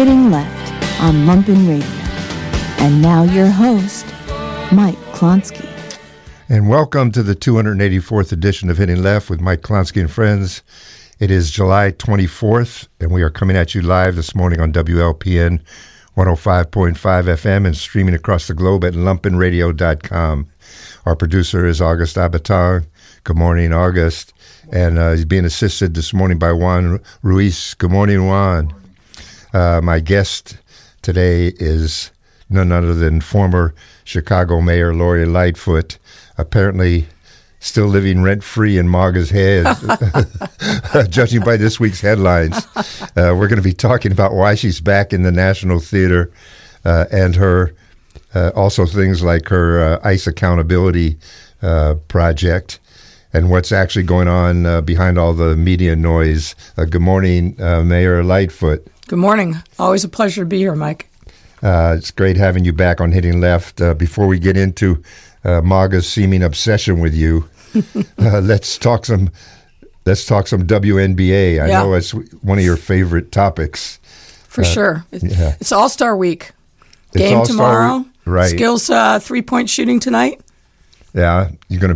Hitting Left on Lumpen Radio. And now your host, Mike Klonsky. And welcome to the 284th edition of Hitting Left with Mike Klonsky and friends. It is July 24th, and we are coming at you live this morning on WLPN 105.5 FM and streaming across the globe at lumpenradio.com. Our producer is August Abatang. Good morning, August. And he's being assisted this morning by Juan Ruiz. Good morning, Juan. My guest today is none other than former Chicago Mayor Lori Lightfoot, apparently still living rent-free in MAGA's head, judging by this week's headlines. We're going to be talking about why she's back in the National Theater and her also things like her ICE accountability project and what's actually going on behind all the media noise. Good morning, Mayor Lightfoot. Good morning. Always a pleasure to be here, Mike. It's great having you back on Hitting Left. Before we get into MAGA's seeming obsession with you, let's talk some WNBA. I know it's one of your favorite topics. For sure. It's All-Star Week. Game All-Star tomorrow. Right. Skills 3-point shooting tonight. Yeah, you're going to